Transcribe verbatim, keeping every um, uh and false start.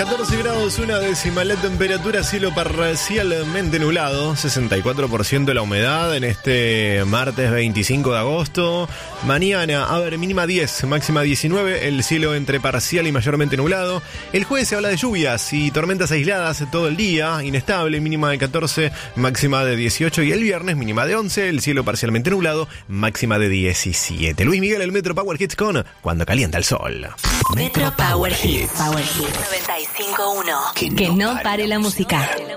catorce grados, una décima la temperatura, cielo parcialmente nublado, sesenta y cuatro por ciento la humedad en este martes veinticinco de agosto. Mañana, a ver, mínima diez, máxima diecinueve, el cielo entre parcial y mayormente nublado. El jueves se habla de lluvias y tormentas aisladas todo el día, inestable, mínima de catorce, máxima de dieciocho, y el viernes mínima de once, el cielo parcialmente nublado, máxima de diecisiete. Luis Miguel, el Metro Power Hits con Cuando Calienta el Sol. Metro Power Hits. Power Hits noventa y cinco punto uno. Que no pare la música.